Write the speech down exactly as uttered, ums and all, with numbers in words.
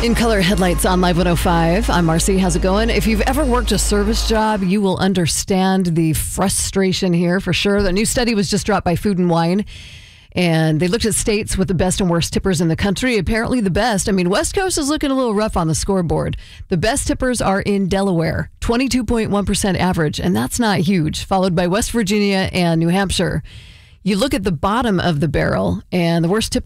In color headlights on Live one oh five. I'm Marcy. How's it going? If you've ever worked a service job, you will understand the frustration here for sure. The new study was just dropped by Food and Wine, and they looked at states with the best and worst tippers in the country. Apparently the best. I mean, West Coast is looking a little rough on the scoreboard. The best tippers are in Delaware, twenty-two point one percent average, and that's not huge, followed by West Virginia and New Hampshire. You look at the bottom of the barrel, and the worst tippers